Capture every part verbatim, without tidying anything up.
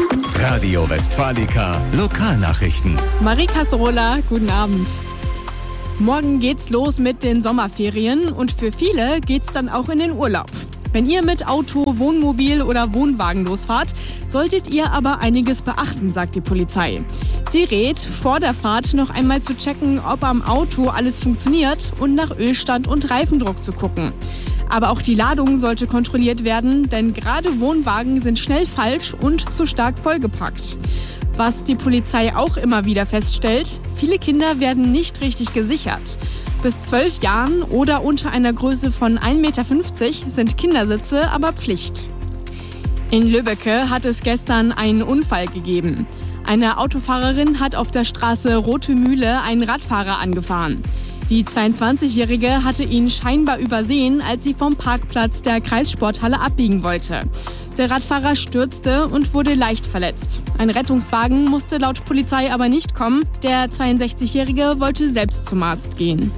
Radio Westfalica Lokalnachrichten. Marie Casserola, guten Abend. Morgen geht's los mit den Sommerferien und für viele geht's dann auch in den Urlaub. Wenn ihr mit Auto, Wohnmobil oder Wohnwagen losfahrt, solltet ihr aber einiges beachten, sagt die Polizei. Sie rät, vor der Fahrt noch einmal zu checken, ob am Auto alles funktioniert und nach Ölstand und Reifendruck zu gucken. Aber auch die Ladung sollte kontrolliert werden, denn gerade Wohnwagen sind schnell falsch und zu stark vollgepackt. Was die Polizei auch immer wieder feststellt, viele Kinder werden nicht richtig gesichert. Bis zwölf Jahren oder unter einer Größe von ein Meter fünfzig sind Kindersitze aber Pflicht. In Lübbecke hat es gestern einen Unfall gegeben. Eine Autofahrerin hat auf der Straße Rote Mühle einen Radfahrer angefahren. Die zweiundzwanzigjährige hatte ihn scheinbar übersehen, als sie vom Parkplatz der Kreissporthalle abbiegen wollte. Der Radfahrer stürzte und wurde leicht verletzt. Ein Rettungswagen musste laut Polizei aber nicht kommen. Der zweiundsechzigjährige wollte selbst zum Arzt gehen.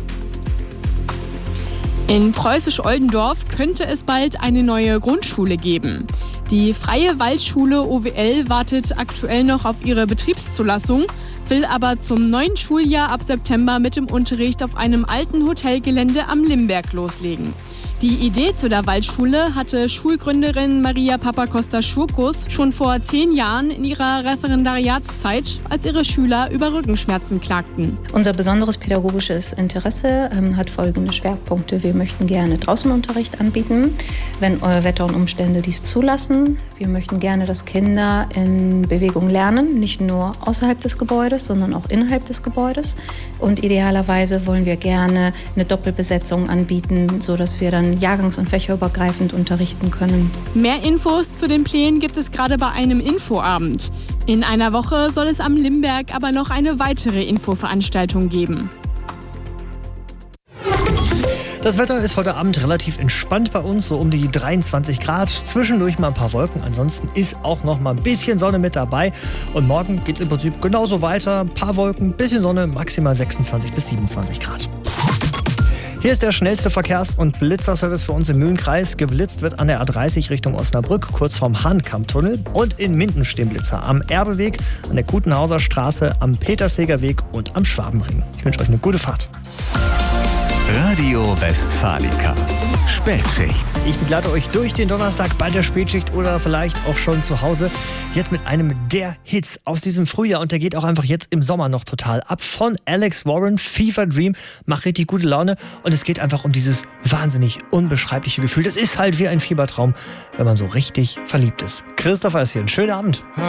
In Preußisch-Oldendorf könnte es bald eine neue Grundschule geben. Die Freie Waldschule O W L wartet aktuell noch auf ihre Betriebszulassung, will aber zum neuen Schuljahr ab September mit dem Unterricht auf einem alten Hotelgelände am Limberg loslegen. Die Idee zu der Waldschule hatte Schulgründerin Maria Papacosta-Schurkus schon vor zehn Jahren in ihrer Referendariatszeit, als ihre Schüler über Rückenschmerzen klagten. Unser besonderes pädagogisches Interesse ähm, hat folgende Schwerpunkte. Wir möchten gerne Draußenunterricht anbieten, wenn äh, Wetter und Umstände dies zulassen. Wir möchten gerne, dass Kinder in Bewegung lernen, nicht nur außerhalb des Gebäudes, sondern auch innerhalb des Gebäudes. Und idealerweise wollen wir gerne eine Doppelbesetzung anbieten, sodass wir dann jahrgangs- und fächerübergreifend unterrichten können. Mehr Infos zu den Plänen gibt es gerade bei einem Infoabend. In einer Woche soll es am Limberg aber noch eine weitere Infoveranstaltung geben. Das Wetter ist heute Abend relativ entspannt bei uns, so um die dreiundzwanzig Grad. Zwischendurch mal ein paar Wolken, ansonsten ist auch noch mal ein bisschen Sonne mit dabei. Und morgen geht es im Prinzip genauso weiter. Ein paar Wolken, bisschen Sonne, maximal sechsundzwanzig bis siebenundzwanzig Grad. Hier ist der schnellste Verkehrs- und Blitzerservice für uns im Mühlenkreis. Geblitzt wird an der A dreißig Richtung Osnabrück, kurz vorm Hahnkammtunnel. Und in Minden stehen Blitzer am Erbeweg, an der Kutenhauser Straße, am Peterseger Weg und am Schwabenring. Ich wünsche euch eine gute Fahrt. Radio Westfalica. Spätschicht. Ich begleite euch durch den Donnerstag bei der Spätschicht oder vielleicht auch schon zu Hause. Jetzt mit einem der Hits aus diesem Frühjahr und der geht auch einfach jetzt im Sommer noch total ab. Von Alex Warren, Fever Dream, macht richtig gute Laune und es geht einfach um dieses wahnsinnig unbeschreibliche Gefühl. Das ist halt wie ein Fiebertraum, wenn man so richtig verliebt ist. Christopher ist hier, einen schönen Abend.